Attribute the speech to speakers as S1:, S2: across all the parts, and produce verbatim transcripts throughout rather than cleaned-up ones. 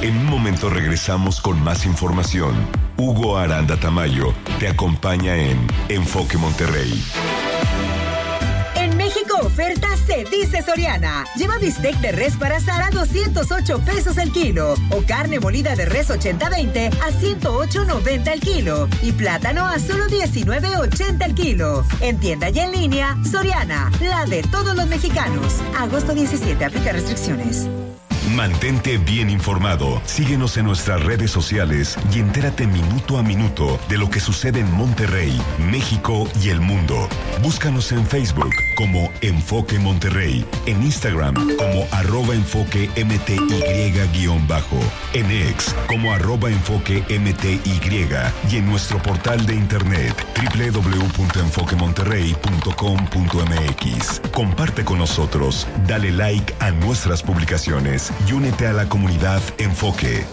S1: En un momento regresamos con más información. Hugo Aranda Tamayo te acompaña en Enfoque Monterrey.
S2: En México oferta se dice Soriana. Lleva bistec de res para asar a doscientos ocho pesos el kilo. O carne molida de res ochenta veinte a ciento ocho noventa el kilo. Y plátano a solo diecinueve ochenta el kilo. En tienda y en línea, Soriana, la de todos los mexicanos. Agosto diecisiete, aplica restricciones.
S1: Mantente bien informado. Síguenos en nuestras redes sociales y entérate minuto a minuto de lo que sucede en Monterrey, México y el mundo. Búscanos en Facebook como Enfoque Monterrey, en Instagram como arroba enfoque mty guión bajo, en X como arroba enfoque mty y en nuestro portal de internet doble u doble u doble u punto enfoque monterrey punto com punto m x. Comparte con nosotros, dale like a nuestras publicaciones y únete a la comunidad Enfoque.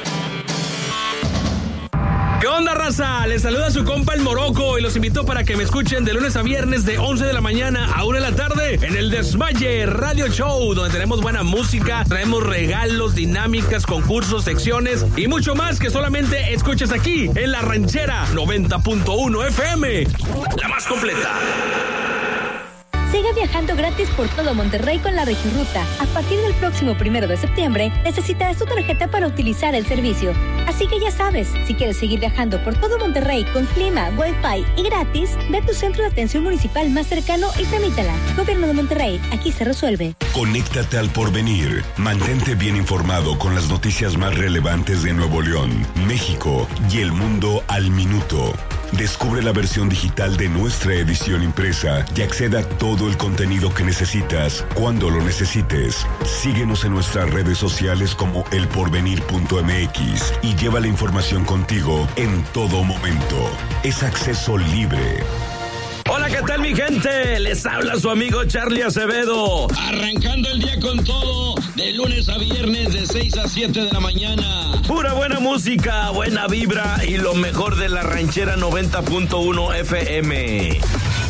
S3: ¿Qué onda, raza? Les saluda su compa el Morocco y los invito para que me escuchen de lunes a viernes de once de la mañana a una de la tarde en el Desmaye Radio Show, donde tenemos buena música, traemos regalos, dinámicas, concursos, secciones y mucho más que solamente escuches aquí en La Ranchera noventa punto uno F M, la más completa.
S4: Sigue viajando gratis por todo Monterrey con la Regiruta. A partir del próximo primero de septiembre, necesitarás tu tarjeta para utilizar el servicio. Así que ya sabes, si quieres seguir viajando por todo Monterrey con clima, wifi y gratis, ve a tu centro de atención municipal más cercano y tramítala. Gobierno de Monterrey, aquí se resuelve.
S1: Conéctate al porvenir. Mantente bien informado con las noticias más relevantes de Nuevo León, México y el mundo al minuto. Descubre la versión digital de nuestra edición impresa y acceda a todo el contenido que necesitas cuando lo necesites. Síguenos en nuestras redes sociales como el porvenir punto m x y lleva la información contigo en todo momento. Es acceso libre.
S3: Hola, ¿qué tal, mi gente? Les habla su amigo Charlie Acevedo.
S5: Arrancando el día con todo, de lunes a viernes de seis a siete de la mañana.
S3: Pura buena música, buena vibra y lo mejor de La Ranchera noventa punto uno F M.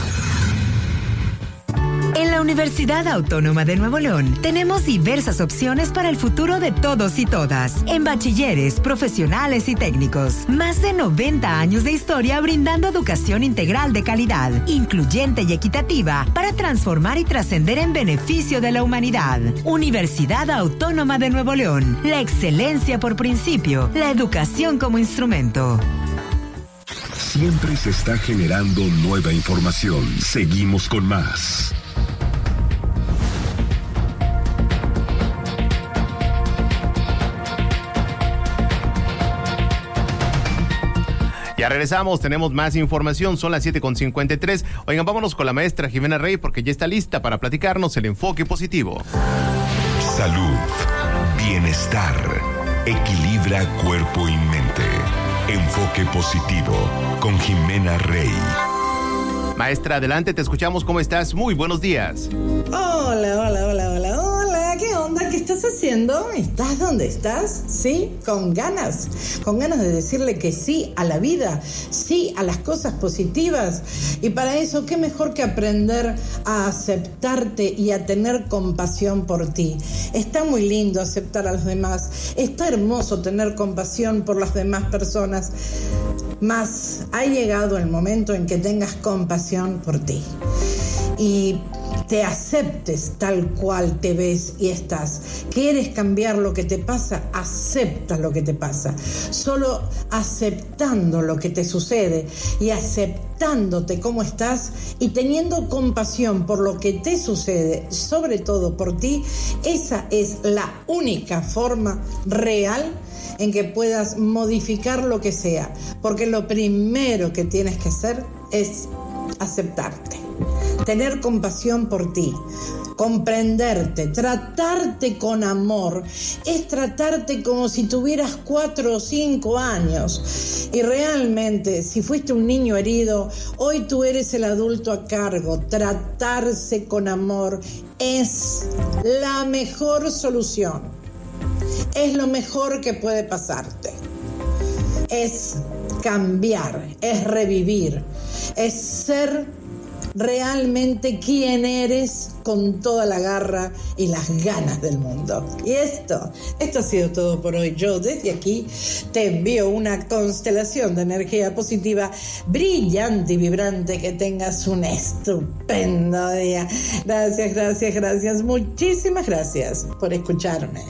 S2: En la Universidad Autónoma de Nuevo León tenemos diversas opciones para el futuro de todos y todas. En bachilleres, profesionales y técnicos. Más de noventa años de historia brindando educación integral de calidad, incluyente y equitativa para transformar y trascender en beneficio de la humanidad. Universidad Autónoma de Nuevo León. La excelencia por principio, la educación como instrumento.
S1: Siempre se está generando nueva información. Seguimos con más.
S6: Ya regresamos, tenemos más información, son las siete con cincuenta y tres. Oigan, vámonos con la maestra Jimena Rey porque ya está lista para platicarnos el enfoque positivo.
S1: Salud, bienestar, equilibra cuerpo y mente. Enfoque positivo con Jimena Rey.
S6: Maestra, adelante, te escuchamos, ¿cómo estás? Muy buenos días.
S7: Hola, hola, hola, hola, hola, ¿qué onda? ¿Qué estás haciendo? ¿Estás donde estás? Sí, con ganas, con ganas de decirle que sí a la vida, sí a las cosas positivas. Y para eso, ¿qué mejor que aprender a aceptarte y a tener compasión por ti? Está muy lindo aceptar a los demás, está hermoso tener compasión por las demás personas, mas ha llegado el momento en que tengas compasión por ti y te aceptes tal cual te ves y estás. ¿Quieres cambiar lo que te pasa? Acepta lo que te pasa. Solo aceptando lo que te sucede y aceptándote como estás y teniendo compasión por lo que te sucede, sobre todo por ti, esa es la única forma real en que puedas modificar lo que sea, porque lo primero que tienes que hacer es aceptarte, tener compasión por ti, comprenderte, tratarte con amor, es tratarte como si tuvieras cuatro o cinco años. Y realmente, si fuiste un niño herido, hoy tú eres el adulto a cargo. Tratarse con amor es la mejor solución. Es lo mejor que puede pasarte. Es cambiar, es revivir, es ser realmente quién eres con toda la garra y las ganas del mundo. Y esto, esto ha sido todo por hoy. Yo desde aquí te envío una constelación de energía positiva, brillante y vibrante. Que tengas un estupendo día. Gracias, gracias, gracias. Muchísimas gracias por escucharme.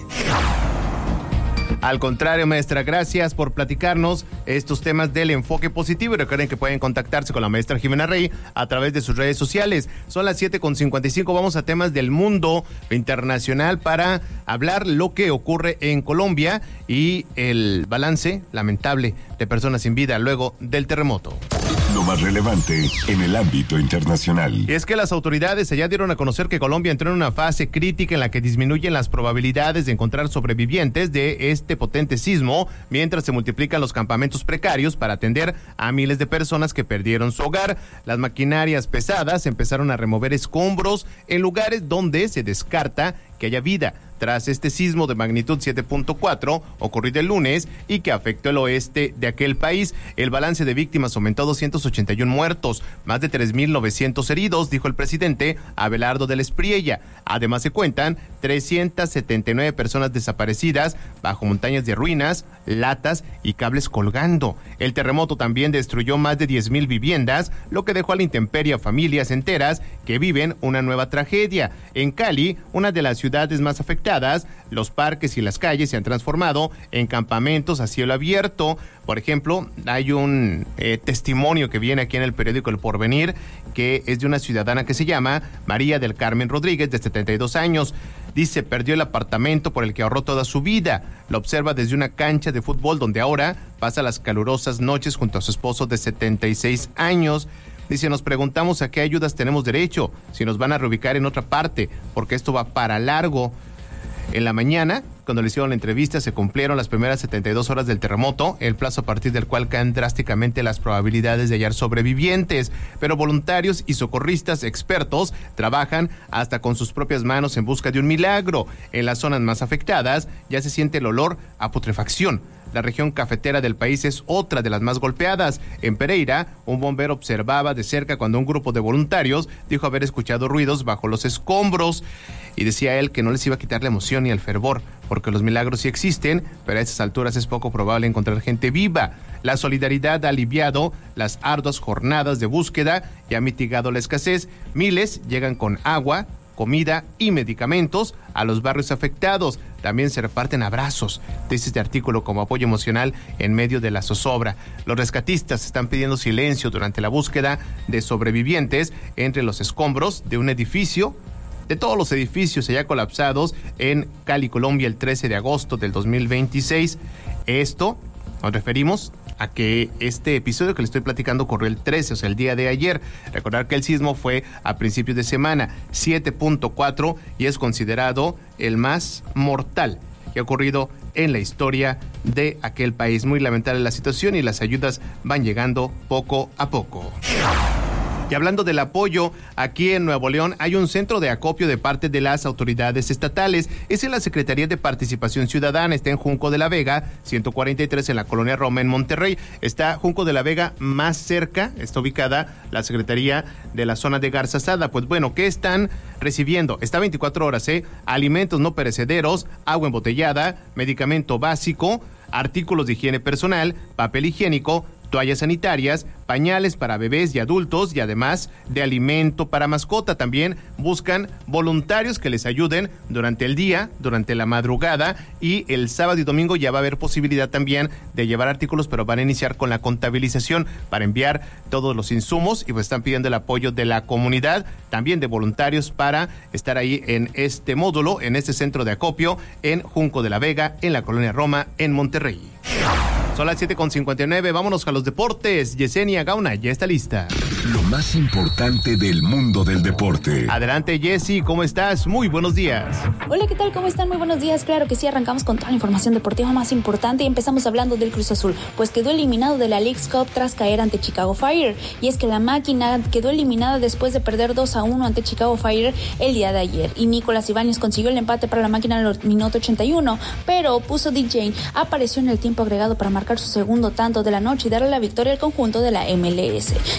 S6: Al contrario, maestra, gracias por platicarnos estos temas del enfoque positivo. Y recuerden que pueden contactarse con la maestra Jimena Rey a través de sus redes sociales. Son las siete con cincuenta y cinco. Vamos a temas del mundo internacional para hablar lo que ocurre en Colombia y el balance lamentable de personas sin vida luego del terremoto.
S1: Lo más relevante en el ámbito internacional.
S6: Y es que las autoridades allá dieron a conocer que Colombia entró en una fase crítica en la que disminuyen las probabilidades de encontrar sobrevivientes de este potente sismo, mientras se multiplican los campamentos precarios para atender a miles de personas que perdieron su hogar. Las maquinarias pesadas empezaron a remover escombros en lugares donde se descarta que haya vida tras este sismo de magnitud siete punto cuatro ocurrido el lunes y que afectó el oeste de aquel país. El balance de víctimas aumentó a doscientos ochenta y uno muertos, más de tres mil novecientos heridos, dijo el presidente Abelardo del Espriella. Además se cuentan trescientas setenta y nueve personas desaparecidas bajo montañas de ruinas, latas y cables colgando. El terremoto también destruyó más de diez mil viviendas, lo que dejó a la intemperie a familias enteras que viven una nueva tragedia. En Cali, una de las ciudades más afectadas, los parques y las calles se han transformado en campamentos a cielo abierto. Por ejemplo, hay un eh, testimonio que viene aquí en el periódico El Porvenir, que es de una ciudadana que se llama María del Carmen Rodríguez, de setenta y dos años. Dice, perdió el apartamento por el que ahorró toda su vida. Lo observa desde una cancha de fútbol donde ahora pasa las calurosas noches junto a su esposo de setenta y seis años. Dice, nos preguntamos a qué ayudas tenemos derecho, si nos van a reubicar en otra parte, porque esto va para largo. En la mañana, cuando le hicieron la entrevista, se cumplieron las primeras setenta y dos horas del terremoto, el plazo a partir del cual caen drásticamente las probabilidades de hallar sobrevivientes. Pero voluntarios y socorristas expertos trabajan hasta con sus propias manos en busca de un milagro. En las zonas más afectadas ya se siente el olor a putrefacción. La región cafetera del país es otra de las más golpeadas. En Pereira, un bombero observaba de cerca cuando un grupo de voluntarios dijo haber escuchado ruidos bajo los escombros y decía él que no les iba a quitar la emoción ni el fervor, porque los milagros sí existen, pero a estas alturas es poco probable encontrar gente viva. La solidaridad ha aliviado las arduas jornadas de búsqueda y ha mitigado la escasez. Miles llegan con agua, comida y medicamentos a los barrios afectados. También se reparten abrazos, dice este artículo, como apoyo emocional en medio de la zozobra. Los rescatistas están pidiendo silencio durante la búsqueda de sobrevivientes entre los escombros de un edificio, de todos los edificios allá colapsados en Cali, Colombia, el trece de agosto del dos mil veintiséis. Esto nos referimos a que este episodio que le estoy platicando ocurrió el trece, o sea, el día de ayer. Recordar que el sismo fue a principios de semana, siete punto cuatro, y es considerado el más mortal que ha ocurrido en la historia de aquel país. Muy lamentable la situación y las ayudas van llegando poco a poco. Y hablando del apoyo, aquí en Nuevo León hay un centro de acopio de parte de las autoridades estatales. Es en la Secretaría de Participación Ciudadana, está en Junco de la Vega, ciento cuarenta y tres, en la Colonia Roma, en Monterrey. Está Junco de la Vega más cerca, está ubicada la Secretaría de la zona de Garzazada. Pues bueno, ¿qué están recibiendo? Está veinticuatro horas, ¿eh? Alimentos no perecederos, agua embotellada, medicamento básico, artículos de higiene personal, papel higiénico, toallas sanitarias, pañales para bebés y adultos y además de alimento para mascota. También buscan voluntarios que les ayuden durante el día, durante la madrugada, y el sábado y domingo ya va a haber posibilidad también de llevar artículos, pero van a iniciar con la contabilización para enviar todos los insumos y pues están pidiendo el apoyo de la comunidad, también de voluntarios para estar ahí en este módulo, en este centro de acopio en Junco de la Vega, en la Colonia Roma, en Monterrey. Son las siete con cincuenta y nueve, vámonos a los deportes. Yesenia Gauna ya está lista.
S1: Lo más importante del mundo del deporte.
S6: Adelante, Jessy, ¿cómo estás? Muy buenos días.
S8: Hola, ¿qué tal? ¿Cómo están? Muy buenos días. Claro que sí, arrancamos con toda la información deportiva más importante y empezamos hablando del Cruz Azul, pues quedó eliminado de la Leagues Cup tras caer ante Chicago Fire. Y es que la máquina quedó eliminada después de perder dos a uno ante Chicago Fire el día de ayer. Y Nicolás Ibáñez consiguió el empate para la máquina en el minuto ochenta y uno, pero Puso D J apareció en el tiempo agregado para marcar su segundo tanto de la noche y darle la victoria al conjunto de la M L S. Chicago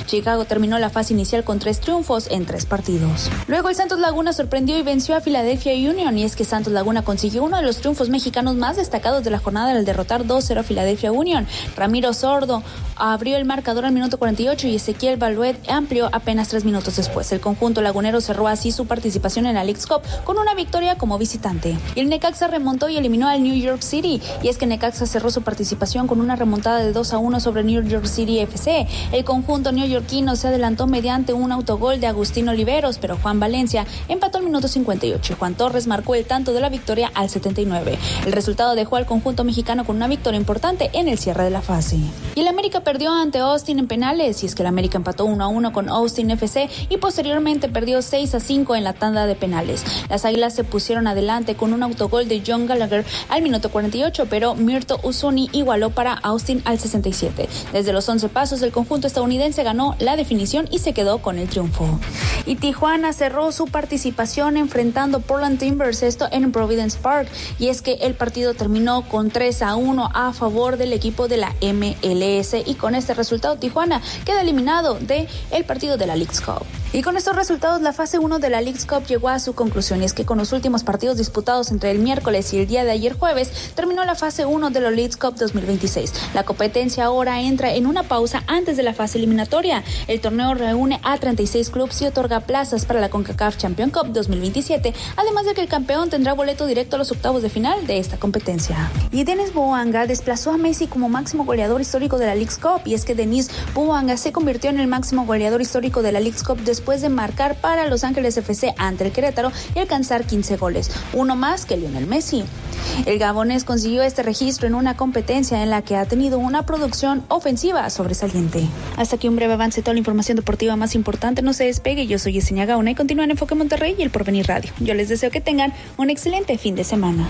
S8: terminó la fase inicial con tres triunfos en tres partidos. Luego el Santos Laguna sorprendió y venció a Philadelphia Union, y es que Santos Laguna consiguió uno de los triunfos mexicanos más destacados de la jornada al derrotar dos cero a Philadelphia Union. Ramiro Sordo abrió el marcador al minuto cuarenta y ocho y Ezequiel Baluet amplió apenas tres minutos después. El conjunto lagunero cerró así su participación en la Leagues Cup con una victoria como visitante. Y el Necaxa remontó y eliminó al New York City, y es que Necaxa cerró su participación con una remontada de dos a uno sobre New York City F C. El conjunto neoyorquino se adelantó mediante un autogol de Agustín Oliveros, pero Juan Valencia empató al minuto cincuenta y ocho y Juan Torres marcó el tanto de la victoria al setenta y nueve. El resultado dejó al conjunto mexicano con una victoria importante en el cierre de la fase. Y el América perdió ante Austin en penales, y es que el América empató uno a uno con Austin F C y posteriormente perdió seis a cinco en la tanda de penales. Las Águilas se pusieron adelante con un autogol de John Gallagher al minuto cuarenta y ocho, pero Mirto Uzuni igualó para Austin al sesenta y siete. Desde los once pasos, el conjunto estadounidense ganó la definición y se quedó con el triunfo. Y Tijuana cerró su participación enfrentando Portland Timbers, esto en Providence Park, y es que el partido terminó con tres a uno a favor del equipo de la M L S, y con este resultado Tijuana queda eliminado del partido de la Leagues Cup. Y con estos resultados la fase uno de la Leagues Cup llegó a su conclusión, y es que con los últimos partidos disputados entre el miércoles y el día de ayer jueves terminó la fase uno de la Leagues Cup dos mil veintiséis. La competencia ahora entra en una pausa antes de la fase eliminatoria. El torneo reúne a treinta y seis clubes y otorga plazas para la CONCACAF Champions Cup dos mil veintisiete, además de que el campeón tendrá boleto directo a los octavos de final de esta competencia. Y Denis Bouanga desplazó a Messi como máximo goleador histórico de la Leagues Cup, y es que Denis Bouanga se convirtió en el máximo goleador histórico de la Leagues Cup después de marcar para Los Ángeles F C ante el Querétaro y alcanzar quince goles, uno más que Lionel Messi. El gabonés consiguió este registro en una competencia en la que ha tenido una producción ofensiva sobresaliente. Hasta aquí un breve avance de toda la información deportiva más importante. No se despegue, yo soy Yesenia Gauna y continúa en Enfoque Monterrey y El Porvenir Radio. Yo les deseo que tengan un excelente fin de semana.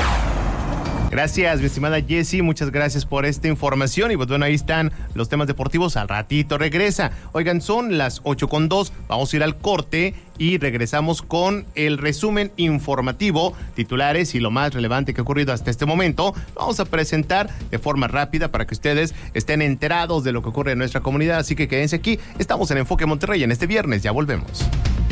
S6: Gracias, mi estimada Jessie, muchas gracias por esta información. Y pues bueno, ahí están los temas deportivos, al ratito regresa. Oigan, son las ocho con dos, vamos a ir al corte y regresamos con el resumen informativo, titulares y lo más relevante que ha ocurrido hasta este momento. Vamos a presentar de forma rápida para que ustedes estén enterados de lo que ocurre en nuestra comunidad, así que quédense aquí. Estamos en Enfoque Monterrey en este viernes, ya volvemos.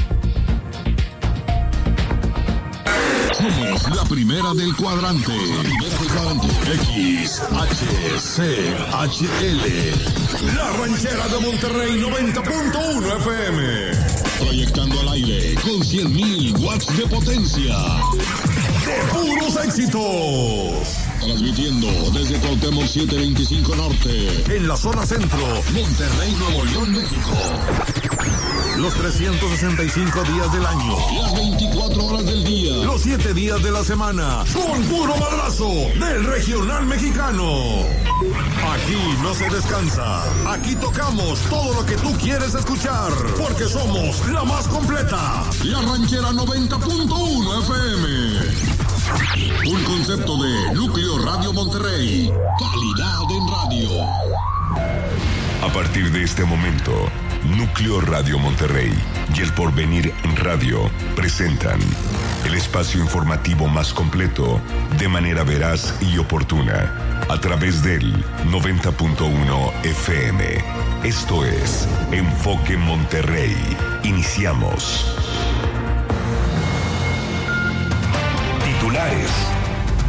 S1: Somos la primera del cuadrante. La primera del cuadrante. X, H, C, H, L. La ranchera de Monterrey noventa punto uno F M. Proyectando al aire con cien mil watts de potencia. ¡De puros éxitos! Transmitiendo desde Cuauhtémoc setecientos veinticinco Norte. En la zona centro. Monterrey, Nuevo León, México. Los trescientos sesenta y cinco días del año. Las veinticuatro horas del día. Los siete días de la semana. Con puro madrazo del regional mexicano. Aquí no se descansa. Aquí tocamos todo lo que tú quieres escuchar. Porque somos la más completa. La ranchera noventa punto uno F M. Un concepto de Núcleo Radio Monterrey. Calidad en radio. A partir de este momento, Núcleo Radio Monterrey y El Porvenir Radio presentan el espacio informativo más completo de manera veraz y oportuna a través del noventa punto uno F M. Esto es Enfoque Monterrey. Iniciamos. Titulares.